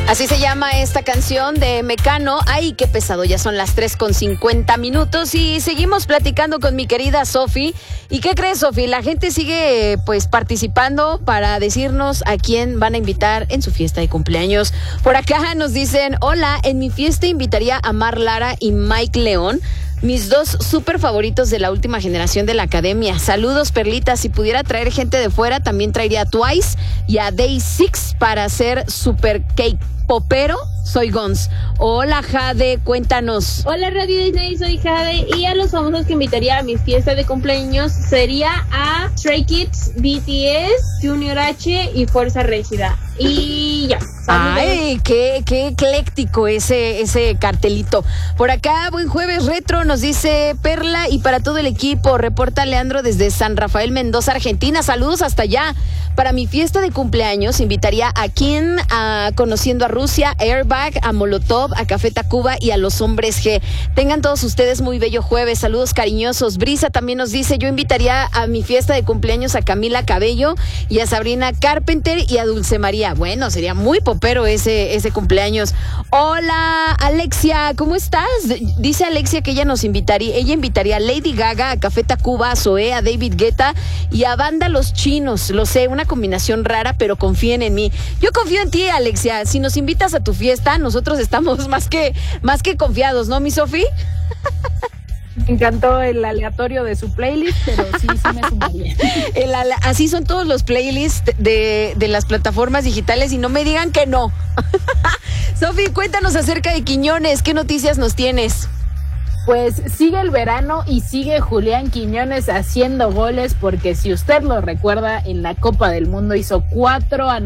Así se llama esta canción de Mecano. Ay, qué pesado, ya son las 3:50 y seguimos platicando con mi querida Sofi. ¿Y qué crees, Sofi? La gente sigue pues participando para decirnos a quién van a invitar en su fiesta de cumpleaños. Por acá nos dicen, hola, en mi fiesta invitaría a Mar Lara y Mike León, mis dos súper favoritos de la última generación de la academia. Saludos, Perlita. Si pudiera traer gente de fuera, también traería a Twice y a Day 6 para hacer super cake popero. Soy Gons. Hola, Jade, cuéntanos. Hola, Radio Disney, soy Jade. Y a los famosos que invitaría a mi fiesta de cumpleaños sería a Stray Kids, BTS, Junior H y Fuerza Régida. Y ya. Ay, qué ecléctico ese cartelito. Por acá, buen jueves retro, nos dice Perla, y para todo el equipo, reporta Leandro desde San Rafael, Mendoza, Argentina. Saludos hasta allá. Para mi fiesta de cumpleaños invitaría a Kim, conociendo a Rusia, Airbag, a Molotov, a Café Tacuba y a los Hombres G. Tengan todos ustedes muy bello jueves. Saludos cariñosos. Brisa también nos dice, yo invitaría a mi fiesta de cumpleaños a Camila Cabello y a Sabrina Carpenter y a Dulce María. Bueno, sería muy popero ese cumpleaños. Hola, Alexia, ¿cómo estás? Dice Alexia que ella invitaría a Lady Gaga, a Café Tacuba, a Zoé, a David Guetta y a Banda Los Chinos. Lo sé, una combinación rara, pero confíen en mí. Yo confío en ti, Alexia. Si nos invitas a tu fiesta, nosotros estamos más que confiados, ¿no, mi Sofi? Me encantó el aleatorio de su playlist, pero sí me sumaría. Así son todos los playlists de las plataformas digitales y no me digan que no. Sofi, cuéntanos acerca de Quiñones. ¿Qué noticias nos tienes? Pues sigue el verano y sigue Julián Quiñones haciendo goles, porque si usted lo recuerda, en la Copa del Mundo hizo 4